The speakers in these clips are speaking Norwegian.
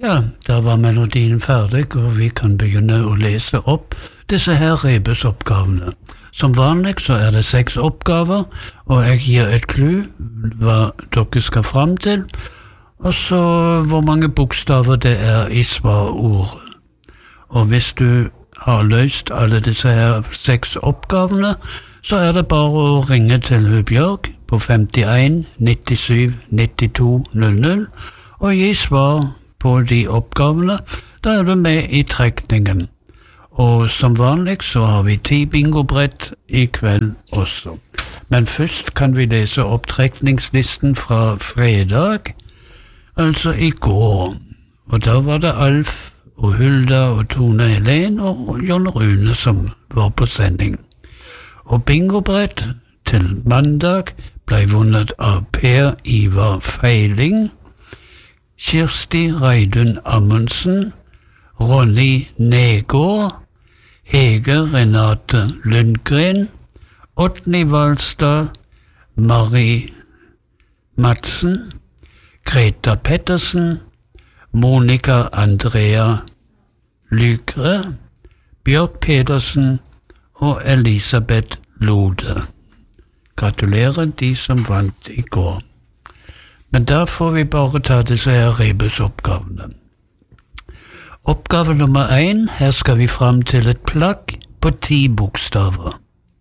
Ja, da var melodien ferdig, og vi kan begynne å lese opp disse her rebusoppgavene. Som vanlig så er det 6 oppgaver, og jeg gir et clou hva dere skal fram til, og så hvor mange bokstaver det er i svarordet. Og hvis du har løst alle disse her 6 oppgavene, så er det bare å ringe til Bjørg på 51 97 92 00 og gi svar på de oppgavene. Da er du med i trekningen. Og som vanlig så har vi 10 bingobrett i kveld også. Men først kan vi lese opp trekningslisten fra fredag, altså i går. Og da var det Alf og Hulda og Tone Helen og Jon Rune som var på sending. Og bingobrett til mandag ble vunnet av Per Ivar Feiling, Kirsti Reidun Amundsen, Ronny Negård, Hege Renate Lundgren, Oddny Valstad, Marie Madsen, Greta Pettersen, Monica Andrea Lygre, Bjørk Pedersen og Elisabeth Lode. Gratulerer de som vant i går. Men da får vi bare ta disse her rebusoppgavene. Oppgave nummer 1, her skal vi fram til et plagg på 10 bokstaver.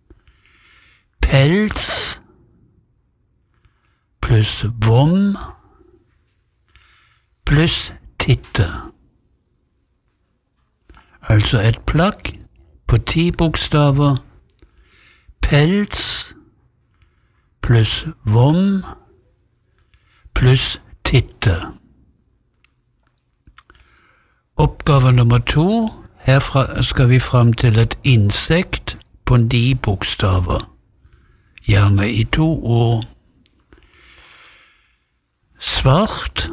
Pels pluss vom pluss titte. Altså et plagg på 10 bokstaver. Pels pluss vom pluss titte. Oppgave nummer 2, herfra skal vi fram til et insekt på 9 bokstaver, gjerne i 2 ord. Svart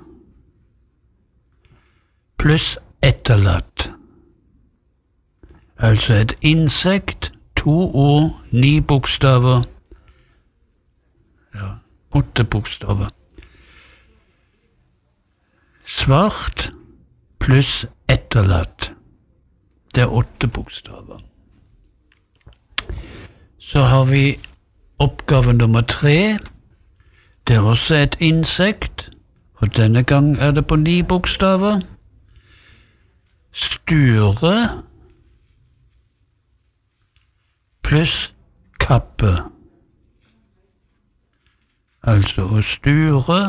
pluss etterlatt. Altså et insekt, 2 ord, 9 bokstaver, 8 bokstaver. Svart pluss etterlatt. Det er 8 bokstaver. Så har vi oppgave nummer 3. Det er også et insekt, og denne gang er det på 9 bokstaver. Sture pluss kappe. Altså å sture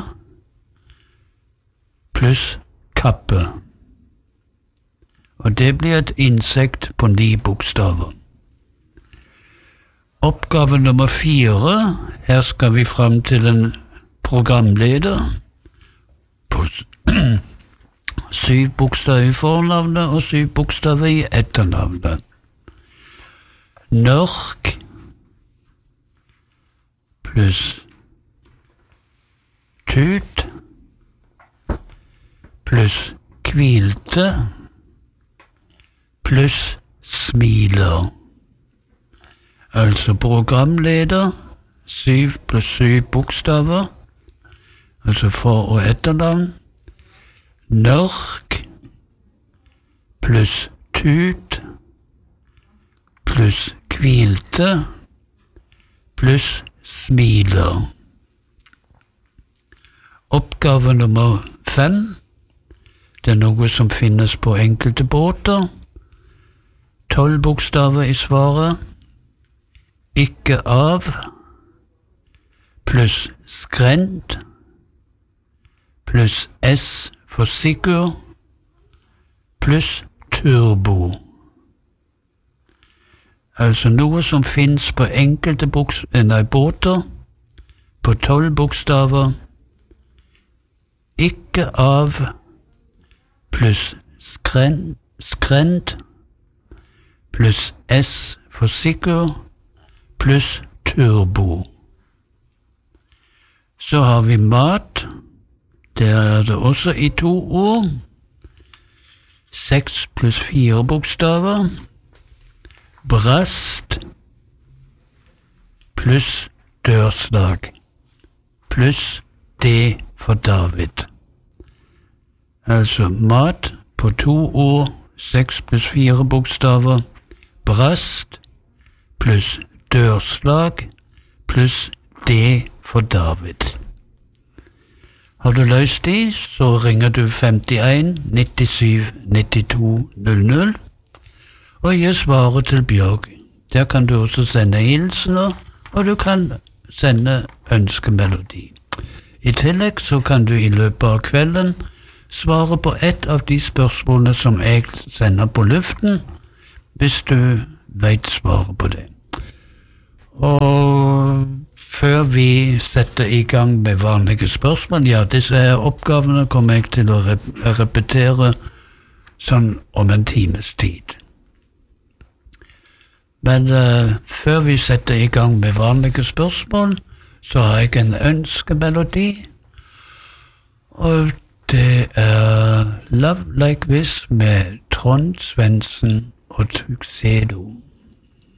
pluss kappe. Og det blir et insekt på 9 bokstaver. Oppgave nummer 4. Her skal vi fram til en programleder på 7 bokstaver i fornavnet og 7 bokstaver i etternavnet. Nørk pluss tut pluss kvilte pluss smiler. Altså programleder, 7 pluss 7 bokstaver, altså for- og etternavn. Nørk pluss tut pluss kvilte pluss smiler. Oppgave nummer 5. Det er noe som finnes på enkelte båter. 12 bokstaver i svaret. Ikke av pluss skrent pluss S for Sigurd pluss turbo. Altså noe som finnes på enkelte båter på 12 bokstaver. Ikke av pluss skrent pluss S for Sigurd pluss turbo. Så har vi mat. Der er det også i 2 ord. 6 pluss 4 bokstaver. Brast pluss dørslag pluss D for David. Altså mat på 2 ord, 6 pluss 4 bokstaver, brast pluss dørslag pluss D for David. Har du løst de, så ringer du 51 97 92 00 og gir svaret til Bjørg. Der kan du også sende hilsener, og du kan sende ønskemelodi. I tillegg så kan du i løpet av kvelden svare på ett av de spørsmålene som jeg sender på luften, hvis du vet svaret på det. Og før vi setter i gang med vanlige spørsmål, ja, disse her oppgavene kommer jeg til å repetere sånn om en times tid. Men før vi setter i gang med vanlige spørsmål, så har jeg en ønskemelodi, og det er Love Like This med Trond Svendsen og Tuxedo.